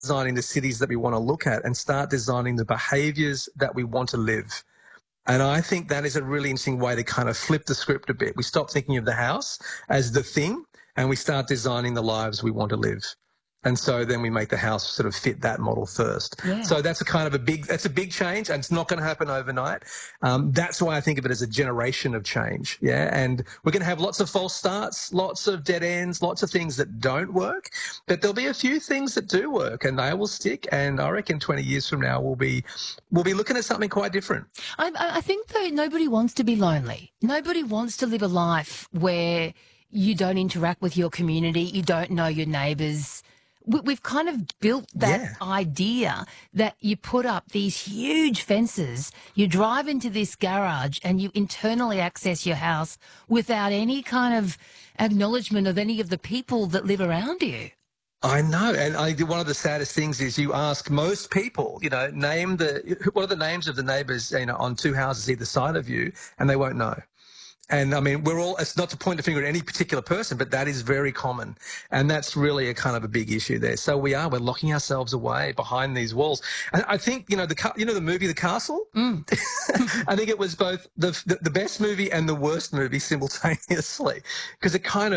designing the cities that we want to look at and start designing the behaviours that we want to live. And I think that is a really interesting way to kind of flip the script a bit. We stop thinking of the house as the thing and we start designing the lives we want to live. And so then we make the house sort of fit that model first. Yeah. So that's a big change, and it's not going to happen overnight. That's why I think of it as a generation of change. Yeah. And we're going to have lots of false starts, lots of dead ends, lots of things that don't work, but there'll be a few things that do work and they will stick. And I reckon 20 years from now, we'll be looking at something quite different. I think though nobody wants to be lonely. Nobody wants to live a life where you don't interact with your community, you don't know your neighbours. We've kind of built that idea that you put up these huge fences, you drive into this garage and you internally access your house without any kind of acknowledgement of any of the people that live around you. I know, and one of the saddest things is you ask most people, what are the names of the neighbours, on two houses either side of you, and they won't know. And I mean, it's not to point the finger at any particular person, but that is very common. And that's really a kind of a big issue there. So we're locking ourselves away behind these walls. And I think, the movie The Castle? Mm. I think it was both the best movie and the worst movie simultaneously. Because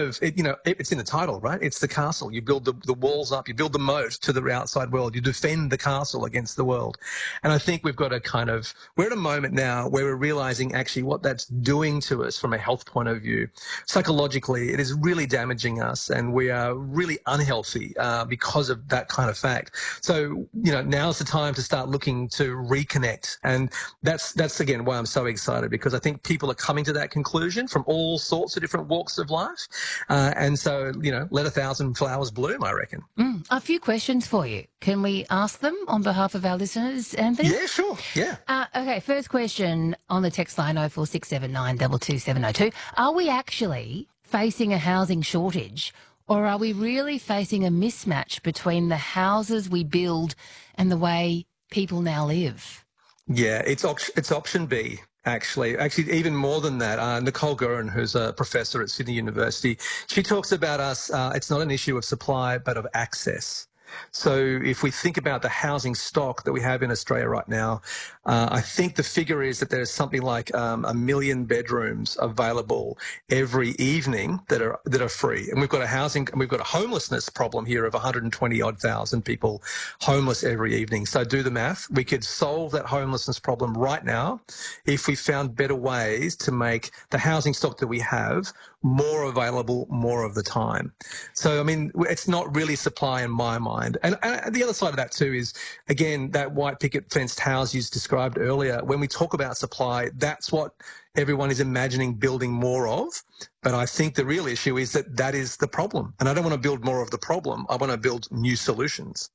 it's in the title, right? It's the castle. You build the walls up, you build the moat to the outside world, you defend the castle against the world. And I think we've got we're at a moment now where we're realizing actually what that's doing to us from a health point of view. Psychologically, it is really damaging us and we are really unhealthy because of that kind of fact. So, now's the time to start looking to reconnect. And that's again, why I'm so excited, because I think people are coming to that conclusion from all sorts of different walks of life. And so, let 1,000 flowers bloom, I reckon. A few questions for you. Can we ask them on behalf of our listeners, Anthony? Yeah, sure. Yeah. Okay, first question on the text line 0467 22702. Are we actually facing a housing shortage, or are we really facing a mismatch between the houses we build and the way people now live? Yeah, it's option B. Actually, even more than that, Nicole Guerin, who's a professor at Sydney University, she talks about it's not an issue of supply, but of access. So if we think about the housing stock that we have in Australia right now, I think the figure is that there's something like 1 million bedrooms available every evening that are free. And we've got a homelessness problem here of 120-odd thousand people homeless every evening. So do the math. We could solve that homelessness problem right now if we found better ways to make the housing stock that we have more available more of the time. So, I mean, it's not really supply in my mind. And the other side of that too is, again, that white picket fenced house you described earlier. When we talk about supply, that's what everyone is imagining building more of. But I think the real issue is that is the problem. And I don't want to build more of the problem. I want to build new solutions.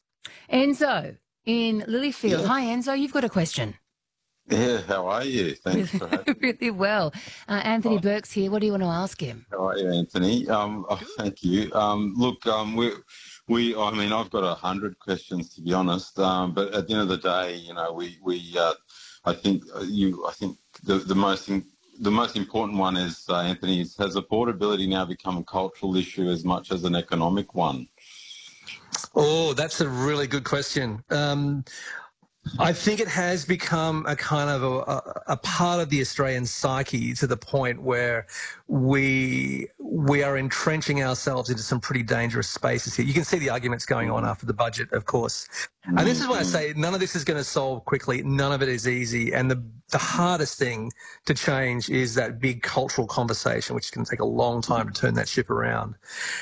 Enzo in Lilyfield. Yeah. Hi, Enzo. You've got a question. Yeah, how are you? Thanks for having me. Really well. Anthony Burke's here. What do you want to ask him? How are you, Anthony? Thank you. Look, I've got 100 questions, to be honest. But at the end of the day, I think the most important one is, Anthony, has affordability now become a cultural issue as much as an economic one? Oh, that's a really good question. I think it has become a kind of a part of the Australian psyche to the point where we are entrenching ourselves into some pretty dangerous spaces here. You can see the arguments going on after the budget, of course. And this is why I say none of this is going to solve quickly. None of it is easy. And the hardest thing to change is that big cultural conversation, which can take a long time to turn that ship around.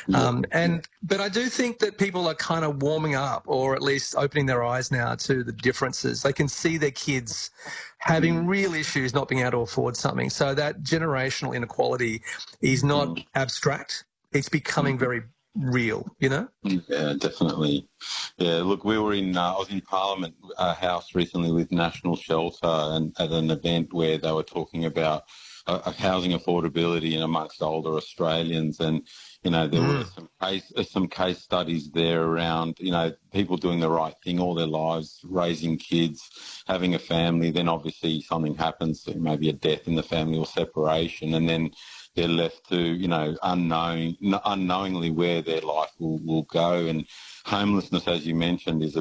But I do think that people are kind of warming up, or at least opening their eyes now to the differences. They can see their kids having real issues not being able to afford something. So that generational inequality is not abstract. It's becoming very real, Yeah, definitely. Yeah, look, I was in Parliament House recently with National Shelter and at an event where they were talking about housing affordability in amongst older Australians, and there were some case studies there around people doing the right thing all their lives, raising kids, having a family. Then obviously something happens, so maybe a death in the family or separation, and then they're left to unknowingly where their life will go. And homelessness, as you mentioned, is a